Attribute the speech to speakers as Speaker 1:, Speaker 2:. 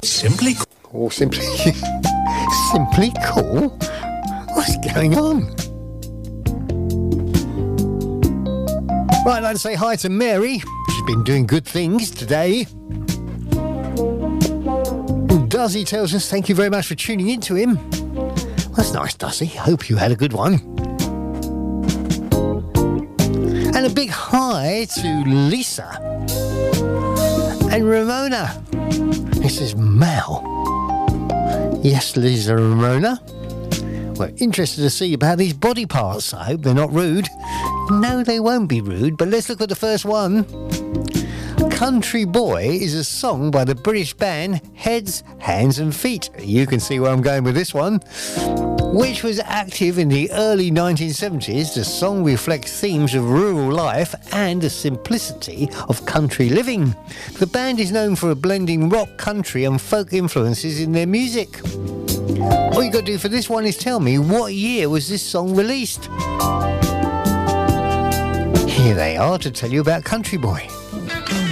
Speaker 1: Simply
Speaker 2: Or simply... simply cool? What's going on? Right, I'd like to say hi to Mary. She's been doing good things today. Duzzy tells us thank you very much for tuning in to him. That's nice, Duzzy. Hope you had a good one. And a big hi to Lisa and Ramona. This is Mal. Yes, Lisa and Ramona. We're interested to see about these body parts. I hope they're not rude. No, they won't be rude, but let's look at the first one. Country Boy is a song by the British band Heads, Hands and Feet. You can see where I'm going with this one. Which was active in the early 1970s. The song reflects themes of rural life and the simplicity of country living. The band is known for blending rock, country and folk influences in their music. All you got to do for this one is tell me what year was this song released. Here they are to tell you about Country Boy.